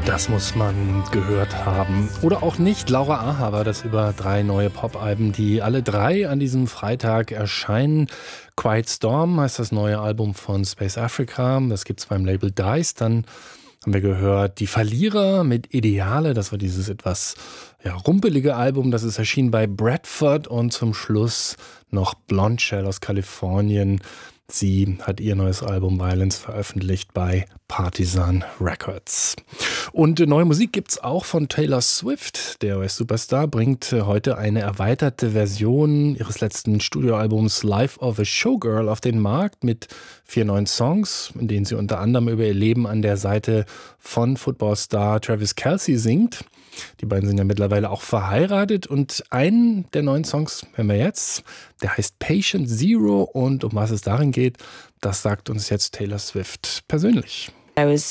Das muss man gehört haben. Oder auch nicht. Laura Aha war das über 3 neue Pop-Alben, die alle 3 an diesem Freitag erscheinen. Quiet Storm heißt das neue Album von Space Africa. Das gibt's beim Label Dice. Dann haben wir gehört Die Verlierer mit Ideale. Das war dieses etwas rumpelige Album. Das ist erschienen bei Bradford. Und zum Schluss noch Blonde Shell aus Kalifornien. Sie hat ihr neues Album Violence veröffentlicht bei Partisan Records. Und neue Musik gibt's auch von Taylor Swift. Der US-Superstar bringt heute eine erweiterte Version ihres letzten Studioalbums Life of a Showgirl auf den Markt mit 4 neuen Songs, in denen sie unter anderem über ihr Leben an der Seite von Footballstar Travis Kelce singt. Die beiden sind ja mittlerweile auch verheiratet und einen der neuen Songs hören wir jetzt. Der heißt Patient Zero und um was es darin geht, das sagt uns jetzt Taylor Swift persönlich. Ich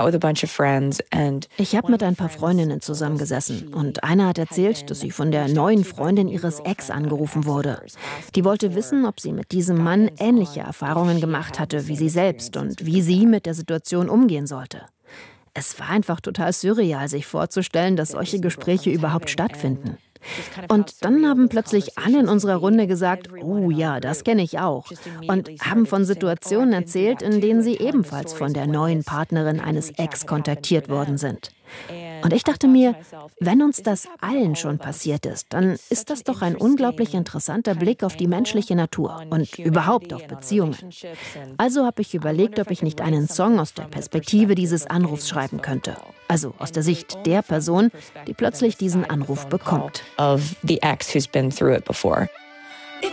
habe mit ein paar Freundinnen zusammengesessen und eine hat erzählt, dass sie von der neuen Freundin ihres Ex angerufen wurde. Die wollte wissen, ob sie mit diesem Mann ähnliche Erfahrungen gemacht hatte wie sie selbst und wie sie mit der Situation umgehen sollte. Es war einfach total surreal, sich vorzustellen, dass solche Gespräche überhaupt stattfinden. Und dann haben plötzlich alle in unserer Runde gesagt, oh ja, das kenne ich auch. Und haben von Situationen erzählt, in denen sie ebenfalls von der neuen Partnerin eines Ex kontaktiert worden sind. Und ich dachte mir, wenn uns das allen schon passiert ist, dann ist das doch ein unglaublich interessanter Blick auf die menschliche Natur und überhaupt auf Beziehungen. Also habe ich überlegt, ob ich nicht einen Song aus der Perspektive dieses Anrufs schreiben könnte. Also aus der Sicht der Person, die plötzlich diesen Anruf bekommt. Of the ex who's been through it before.